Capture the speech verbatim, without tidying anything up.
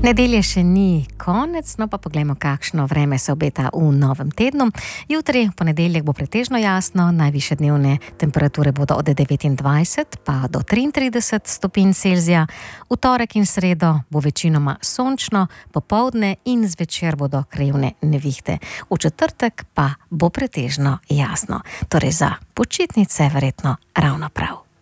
Nedelje še ni konec, no pa poglejmo, kakšno vreme se obeta v novem tednu. Jutri, ponedeljek, bo pretežno jasno, najvišje dnevne temperature bodo od devetindvajset pa do triintrideset stopinj Celzija. V torek in sredo bo večinoma sončno, popoldne in zvečer bodo krajevne nevihte. V četrtek pa bo pretežno jasno. Torej za počitnice verjetno ravno prav.